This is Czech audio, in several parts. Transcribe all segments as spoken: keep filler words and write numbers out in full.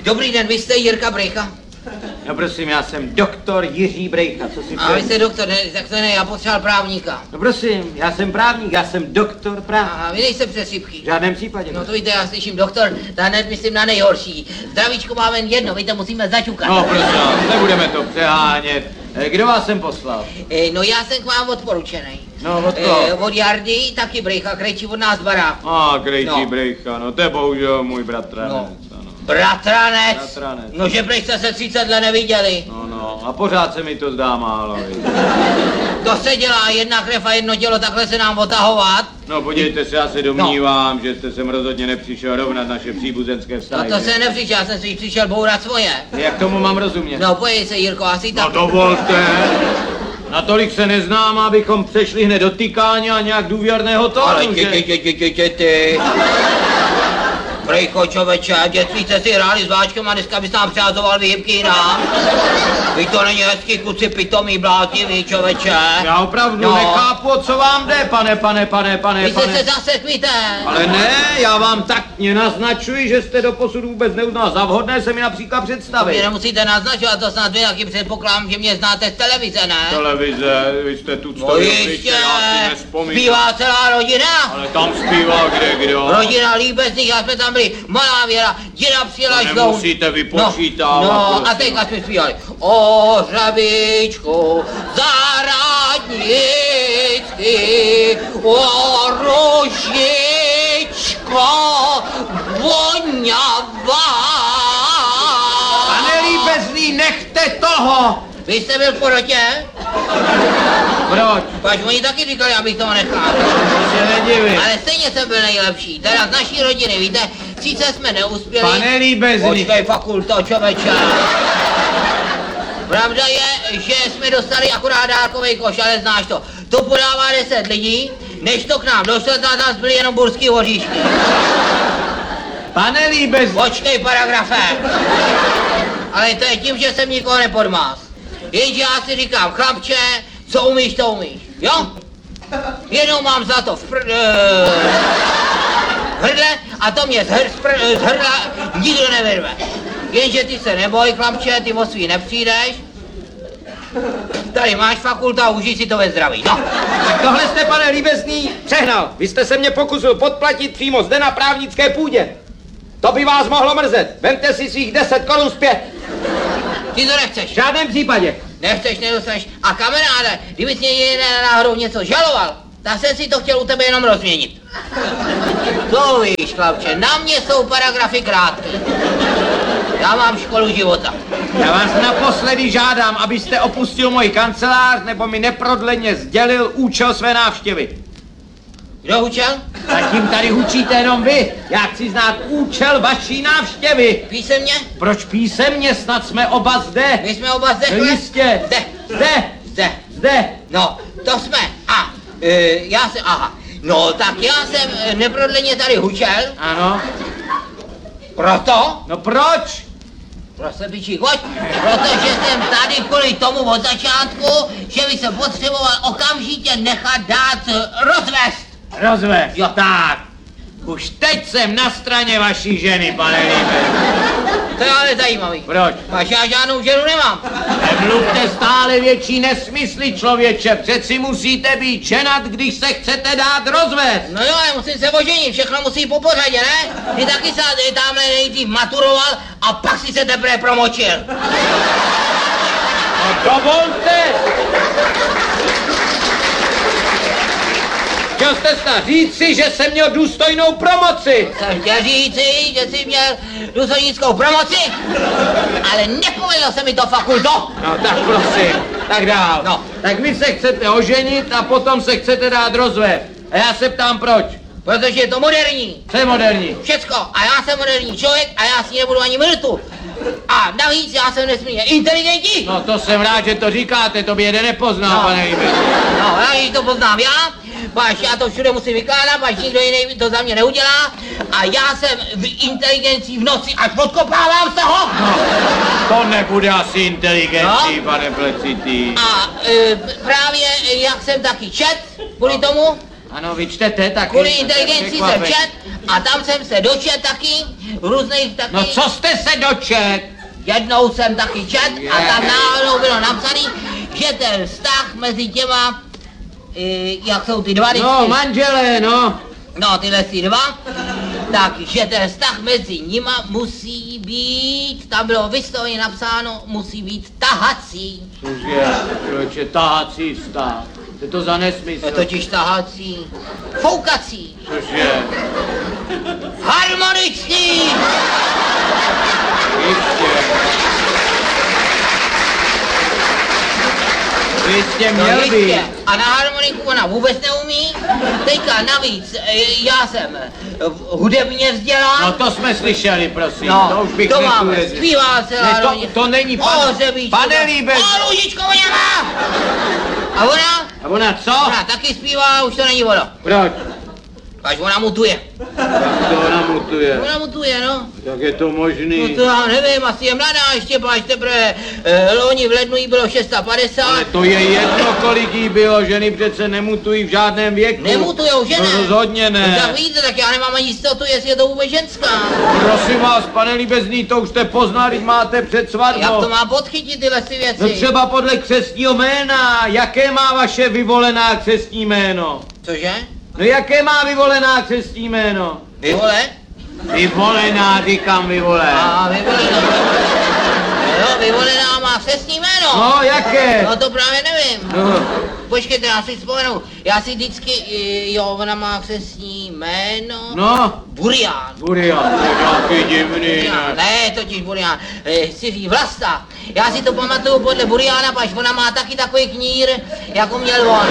Dobrý den, vy jste Jirka Brejcha? No prosím, já jsem doktor Jiří Brejcha, co si A vy jste doktor, ne, tak to ne, já potřeboval právníka. No prosím, já jsem právník, já jsem doktor práv. A vy nejste přesýpky. V žádném případě. No to víte, já slyším doktor, ta hned myslím na nejhorší. Zdravíčko máme jen jedno, my to musíme zaťukat. No prosím, nebudeme to přehánět. Kdo vás sem poslal? E, no já jsem k vám odporučenej. No od koho? E, od Jardy, taky Brejcha, krejčí od nás baráku. A, krejčí No. Brejcha, no to je bohužel můj bratranec. No. Ano. Bratranec? Bratranec. No že prý jste se třicet let neviděli. No, no, a pořád se mi to zdá málo, víš. To se dělá, jedna krev a jedno tělo, takhle se nám otahovat. No podívejte se, já se domnívám, no. že jste sem rozhodně nepřišel rovnat naše příbuzenské vztahy. No to se nepřišel, já jsem si přišel bourat svoje. Jak tomu mám rozumět? No pojď se, Jirko, asi tak. No dovolte. Natolik se neznám, abychom přešli hned do tykání a nějak důvěrného tónu, Ale že? ty, ty, ty, ty, ty, ty, ty. Brejcho, čověče, v dětství jste si hráli s váčkem a dneska bys nám přázoval vyhybky jinam. Vy to není hezký, kluci pitomý, blátivý, čověče. Já opravdu No. nechápu, o co vám jde, pane, pane, pane, pane, Vy jste pane. se zase kvíte. Ale ne, já vám taktně naznačuji, že jste doposud vůbec neuznal za vhodné se mi například Mě představit. nemusíte naznačovat, to snad vy taky předpokládám, že mě znáte z televize, ne? Televize, vy jste tu No stojí, jistě, já si nespomínám. zpívá celá rodina. Ale tam zpívá kde kdo. Rodina líbezných, já jsme tam byli, malá Věra, děda přijela To až nemusíte vypočítávat, No, no a prosím. teďka jsme zpívali. O řabičku, zahradnicky, o ružičko, voňavá. Pane líbezný, nechte toho! Vy jste byl v porotě? Proč? Pač oni taky říkali, abych toho nechal. Se nedivím. Ale stejně jsem byl nejlepší, teda z naší rodiny, víte, sice jsme neuspěli. Pane líbezný. Počkej, fakulto, čověče. Pravda je, že jsme dostali akorát dárkovej koš, ale znáš to. To podává deset lidí, než to k nám došlo, tak nás byly jenom burský hoříšky. Pane líbezný. Počkej, paragrafe. Ale to je tím, že jsem nikoho nepodmás. Jenže já si říkám, chlapče, co umíš, to umíš, jo? Jenom mám zlato v pr... Uh, hrdle a to mě z, hr, z, pr, z hrdla nikdo nevyrve. Jenže ty se neboj, chlapče, ty o svý nepřijdeš. Tady máš fakulta, užij si to ve zdraví, no. Tak tohle jste, pane líbezný, přehnal. Vy jste se mě pokusil podplatit přímo zde na právnické půdě. To by vás mohlo mrzet. Vemte si svých deset korun zpět. Ty to nechceš. V žádném případě. Nechceš, nedostaneš. A kamaráde, kdybys mě někde náhodou něco žaloval, tak jsem si to chtěl u tebe jenom rozměnit. To víš, chlapče, na mě jsou paragrafy krátké. Já mám školu života. Já vás naposledy žádám, abyste opustil můj kancelář, nebo mi neprodleně sdělil účel své návštěvy. Kdo učil? Zatím tady hučíte jenom vy. Já chci znát účel vaší návštěvy. Písemně? Proč písemně? Snad jsme oba zde. My jsme oba zde. No jistě. Zde. Zde. Zde. Zde. No, to jsme. A, e, já jsem, aha. No, tak já jsem e, neprodleně tady hučel. Ano. Proto? No proč? Prostě pičí, pojď. Protože jsem tady kvůli tomu od začátku, že by se potřeboval okamžitě nechat dát e, rozvést. Rozvést. Jo. Tak. Už teď jsem na straně vaší ženy, pane Líbe. To je ale zajímavý. Proč? Až já žádnou ženu nemám. Nemluvte stále větší nesmysly, člověče. Přeci musíte být ženat, když se chcete dát rozvést. No jo, ale musím se oženit, všechno musí po pořadě, ne? Ty taky se tamhle nejdřív maturoval a pak si se teprve promočil. No dovolte! Chtěl jste snad říci, že jsem měl důstojnou promoci. Jsem chtěl říci, že jsi měl důstojnickou promoci, ale nepovedlo se mi to, fakulto. No tak prosím, tak dál. No. Tak vy se chcete oženit a potom se chcete dát rozvést. A já se ptám proč. Protože je to moderní. Co je moderní? Všecko. A já jsem moderní člověk a já si nebudu ani minutu. A navíc já jsem nesmírně inteligentní. No to jsem rád, že to říkáte, to by jeden nepoznal, No. pane Líbe. No, já když to poznám já, páč já to všude musím vykládat, páč nikdo jiný to za mě neudělá a já jsem v inteligenci v noci až odkopávám z toho. No, to nebude asi inteligencí, No. pane Plecitý. A e, právě jak jsem taky čet kvůli tomu, Ano, vy čtete taky. Kvůli inteligenci jsem Překvapení. čet a tam jsem se dočet taky, různých taky. No co jste se dočet? Jednou jsem taky čet a Je. tam náhodou bylo napsaný, že ten vztah mezi těma, i, jak jsou ty dva No, vždycky, manželé, no. no tyhle si dva, tak že ten vztah mezi nima musí být, tam bylo vysloveně napsáno, musí být tahací. Cože, člověče, tahací vztah. Co je to za nesmysl? Je totiž tahací, foukací, Cože? harmonický. Jistě. Jistě No měl být. jistě. A na harmoniku ona vůbec neumí. Teďka navíc, e, já jsem e, hudebně vzdělán. No to jsme slyšeli, prosím. No, to už bych to máme, netuvěřil. zpívá celá Ne, to, rodina. to není O, pan... Řebíčku, Pane Líbez. O, Růžičko, ona má! A ona? A ona co? Ona taky zpívá, už to není ono. Proč? Až ona mutuje. Jak to ona mutuje? Ona mutuje, no. Jak je to No možný? to já nevím, asi je mladá ještě, až teprve e, loni v lednu jí bylo šest set padesát. Ale to je jedno, kolik jí bylo, ženy přece nemutují v žádném věku. Nemutujou, že ne? No rozhodně No, ne. tak víte, tak já nemám ani jistotu, jestli je to vůbec ženská. Prosím vás, pane Líbezný, to už jste poznali, máte před svatbou. Jak to mám podchytit tyhle si věci? No třeba podle křestního jména. Jaké má vaše vyvolená křestní jméno? Cože? No jaké má vyvolená křestní jméno? Vy vole? Vyvolená, říkám vyvolená. A vyvolená. Jo, vyvolená má křestní jméno. No, jaké? No to právě nevím. No, Počkejte, já si vzpomenu. Já si vždycky, i- jo, ona má křestní jméno. no, Burián. Burian, to je nějaký divný, Burián, ne? ne, totiž Burián. E, Siří Vlasta. Já si to pamatuju podle Buriána, paž ona má taky takový knír, jako měl on.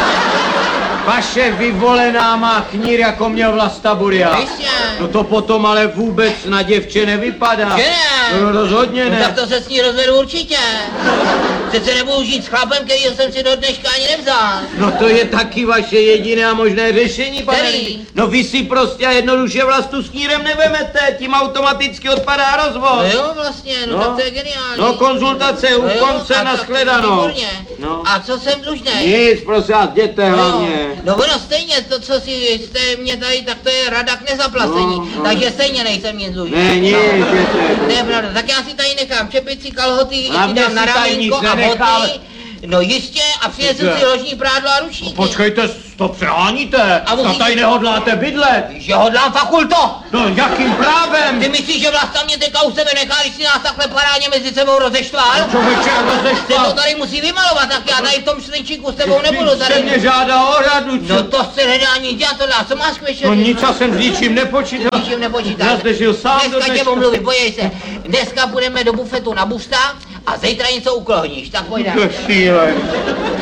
Vaše vyvolená má knír, jako měl Vlasta Burian. Jistě. No to potom ale vůbec na děvče nevypadá. Že ne? No rozhodně No, ne. tak to se s ní rozvedu určitě. Přece nebudu žít s chlapem, kterýho jsem si do dneška ani nevzal. No to je taky vaše jediné a možné řešení, pane. Který? Lí. No vy si prostě a jednoduše Vlastu s knírem nevemete, tím automaticky odpadá rozvod. No jo, vlastně, no, tak to je geniální. No konzultace u No jo, konce a na tak- shledanou. výborně. No. A co jsem dlužnej? Nic, prosím vás, jděte hlavně. No, no ono stejně, to, co si jste mě tady, tak to je rada k nezaplacení. No, no. Takže stejně nejsem nic dlužný. Ne, nic, To je jděte. pravda, tak já si tady nechám čepici, kalhoty, i ti Hlavně dám na si tady ramínko nic a nenechal. boty. No jistě, a přinesu Dobře. si ložní prádlo a ručníky. Počkejte, to přeháníte. A musíte- A tady nehodláte bydlet. Že hodlám fakulto! No jakým právem? Ty myslíš, že Vlasta mě teďka u sebe nechá, když si nás takhle parádně mezi sebou rozeštval? Člověče, Se to rozeštval. tady musí vymalovat, tak já tady v tom šlinčíku s tebou nebudu Vždyť se tady. mě žádá o radu, No co? to se nedá nic dělat, to dá, co máš k večeři? No nic, já jsem s ničím nepočítal. Ničím nepočítáš. Já zde žil sám do Dneska tě dneška. omluvím, podívej se. Dneska půjdeme do bufetu na busta a zítra něco uklohníš, tak pojďme. To je šílený.